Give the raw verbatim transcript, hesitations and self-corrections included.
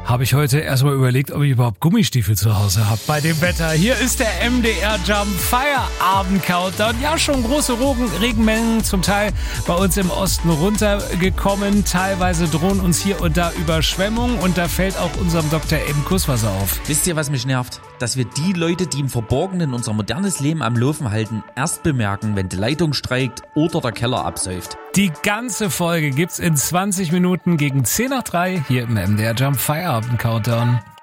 habe ich heute erstmal überlegt, ob ich überhaupt Gummistiefel zu Hause habe bei dem Wetter. Hier ist der M D R Jump Feierabend Countdown. Ja, schon große Regenmengen zum Teil bei uns im Osten runtergekommen. Teilweise drohen uns hier und da Überschwemmungen und da fällt auch unserem Doktor eben Kusswasser auf. Wisst ihr, was mich nervt? Dass wir die Leute, die im Verborgenen unser modernes Leben am Laufen halten, erst bemerken, wenn die Leitung streikt oder der Keller absäuft. Die ganze Folge gibt's in zwanzig Minuten gegen zehn nach drei hier im M D R Jump Feierabend Countdown.